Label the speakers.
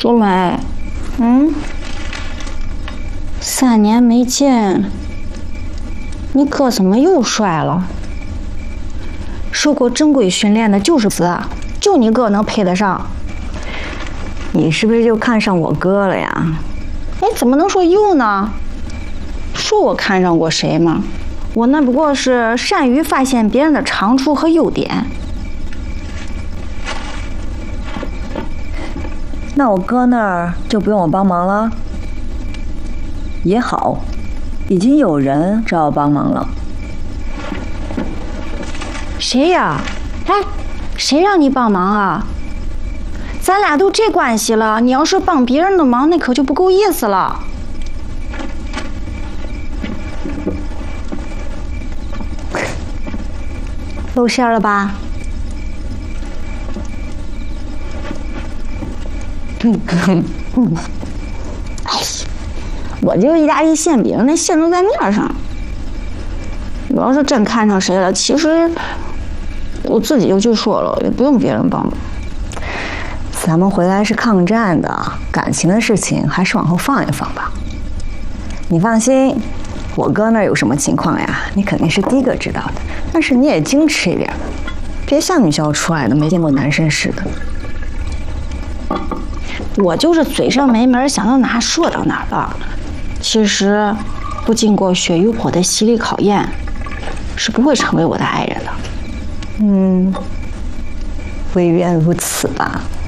Speaker 1: 朱梅，3年没见，你哥怎么又帅了？受过正规训练的就是子，就你哥能配得上。
Speaker 2: 你是不是就看上我哥了呀？
Speaker 1: 哎，怎么能说又呢？说我看上过谁吗？我那不过是善于发现别人的长处和优点。
Speaker 2: 那我哥那儿就不用我帮忙了。也好，已经有人找我帮忙了。
Speaker 1: 谁呀？哎，谁让你帮忙啊？咱俩都这关系了，你要是帮别人的忙，那可就不够意思了。露馅了吧？哎，我这个意大利馅饼，那馅都在面上。我要是真看上谁了，其实我自己就去说了，也不用别人帮忙。
Speaker 2: 咱们回来是抗战的，感情的事情还是往后放一放吧。你放心，我哥那儿有什么情况呀，你肯定是第一个知道的。但是你也矜持一点，别像女校出来的没见过男生似的。
Speaker 1: 我就是嘴上没门，想到哪说到哪了。其实，不经过血与火的洗礼考验，是不会成为我的爱人的。
Speaker 2: 唯愿如此吧。